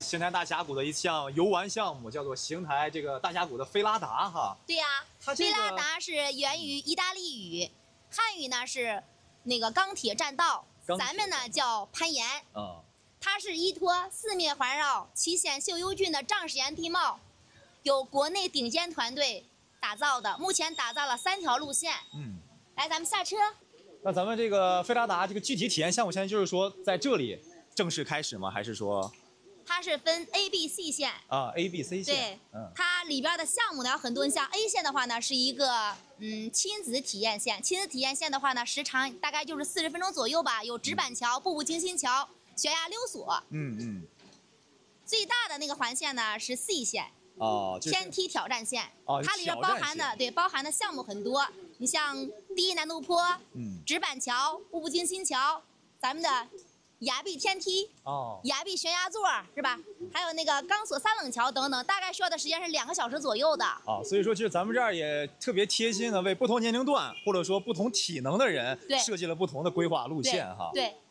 邢台大峡谷的一项游玩项目，叫做邢台这个大峡谷的菲拉达哈。 对呀、 它这个菲拉达是源于意大利语，汉语呢是那个钢铁栈道，咱们呢叫攀岩。它是依托四面环绕、奇险秀幽峻的障石岩地貌，由国内顶尖团队打造的。目前打造了3条路线。来，咱们下车。 那咱们这个菲拉达这个具体体验项目，现在就是说在这里正式开始吗？还是说？ 它是分 A、B、C 线啊 ，A、B、C 线。 对，它里边的项目呢有很多，像 A 线的话呢是一个亲子体验线。亲子体验线的话呢，时长大概就是40分钟左右吧，有直板桥、步步惊心桥、悬崖溜索。最大的那个环线呢是 C 线。天梯挑战线。它里边包含的项目很多。你像低难度坡、直板桥、步步惊心桥，咱们的崖壁天梯、崖壁悬崖座是吧？还有那个钢索3冷桥等等，大概需要的时间是2个小时左右的。 所以说其实咱们这儿也特别贴心的为不同年龄段或者说不同体能的人设计了不同的规划路线哈。 对。